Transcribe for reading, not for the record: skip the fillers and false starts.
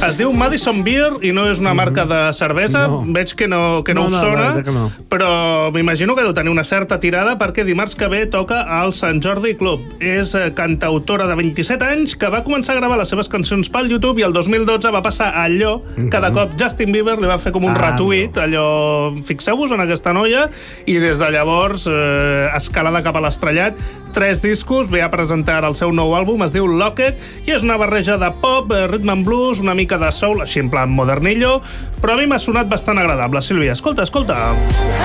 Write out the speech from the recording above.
Es diu Madison Beer i no és una marca de cervesa. Veig que no us sona, però m'imagino que deu tenir una certa tirada perquè dimarts que ve toca al Sant Jordi Club. És cantautora de 27 anys que va començar a gravar les seves cançons pel YouTube i el 2012 va passar allò que de cop Justin Bieber li va fer com un retuit, allò, fixeu-vos en aquesta noia, i des de llavors escalada cap a l'estrellat, 3 discos, ve a presentar el seu nou àlbum, es diu Locket, i és una barreja de pop, rhythm and blues, una mica de soul, així en plan modernillo, però a mi m'ha sonat bastant agradable. Sílvia, escolta.